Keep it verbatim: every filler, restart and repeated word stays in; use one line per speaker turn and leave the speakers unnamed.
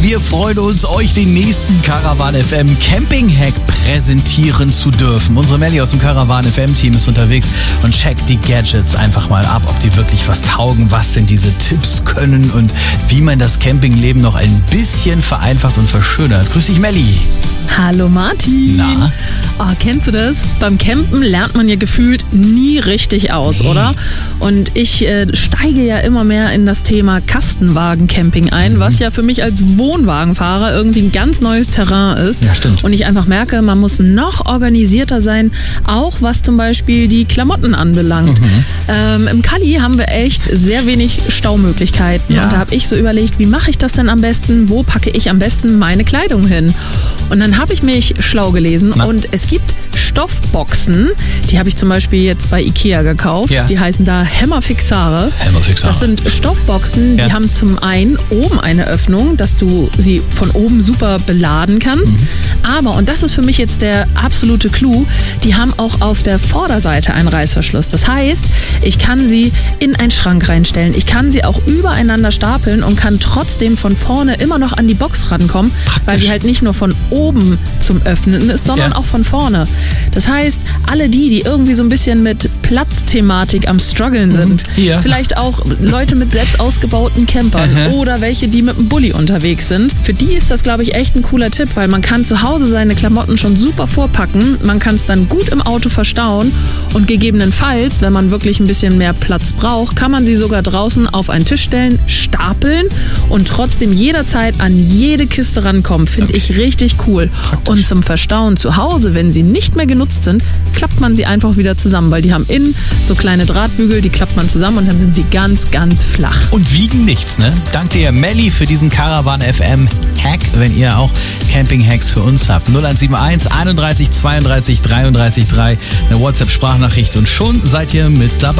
und wir freuen uns, euch den nächsten Caravan F M Camping Hack präsentieren zu dürfen. Unsere Melli aus dem Caravan F M Team ist unterwegs und checkt die Gadgets einfach mal ab, ob die wirklich was taugen, was denn diese Tipps können und wie man das Campingleben noch ein bisschen vereinfacht und verschönert. Grüß dich, Melli.
Hallo Martin.
Na?
Oh, kennst du das? Beim Campen lernt man ja gefühlt nie richtig aus, nee. oder? Und ich äh, steige ja immer mehr in das Thema Kastenwagen-Camping ein, mhm. was ja für mich als Wohnwagenfahrer irgendwie ein ganz neues Terrain ist.
Ja, stimmt.
Und ich einfach merke, man muss noch organisierter sein, auch was zum Beispiel die Klamotten anbelangt. Mhm. Ähm, Im Kali haben wir echt sehr wenig Staumöglichkeiten. Ja. Und da habe ich so überlegt, wie mache ich das denn am besten? Wo packe ich am besten meine Kleidung hin? Und dann habe ich mich schlau gelesen Na? und es gibt Stoffboxen, die habe ich zum Beispiel jetzt bei Ikea gekauft, ja. die heißen da Hämmerfixare.
Hämmerfixare.
Das sind Stoffboxen, die ja. haben zum einen oben eine Öffnung, dass du sie von oben super beladen kannst, mhm. aber, und das ist für mich jetzt der absolute Clou, die haben auch auf der Vorderseite einen Reißverschluss. Das heißt, ich kann sie in einen Schrank reinstellen, ich kann sie auch übereinander stapeln und kann trotzdem von vorne immer noch an die Box rankommen, Praktisch. weil sie halt nicht nur von oben zum Öffnen ist, sondern ja. auch von vorne. Das heißt, alle die, die irgendwie so ein bisschen mit Platzthematik am Struggeln sind, ja. vielleicht auch Leute mit selbst ausgebauten Campern Aha. oder welche, die mit einem Bulli unterwegs sind, für die ist das, glaube ich, echt ein cooler Tipp, weil man kann zu Hause seine Klamotten schon super vorpacken, man kann es dann gut im Auto verstauen und gegebenenfalls, wenn man wirklich ein bisschen mehr Platz braucht, kann man sie sogar draußen auf einen Tisch stellen, stapeln und trotzdem jederzeit an jede Kiste rankommen. Finde okay. ich richtig cool. Praktisch. Und zum Verstauen zu Hause, wenn sie nicht mehr genutzt sind, klappt man sie einfach wieder zusammen, weil die haben innen so kleine Drahtbügel, die klappt man zusammen und dann sind sie ganz, ganz flach.
Und wiegen nichts, ne? Dank dir, Melli, für diesen Caravan F M Hack, wenn ihr auch Camping-Hacks für uns habt. null eins sieben eins einunddreißig zweiunddreißig dreiunddreißig drei, eine WhatsApp-Sprachnachricht und schon seid ihr mit dabei.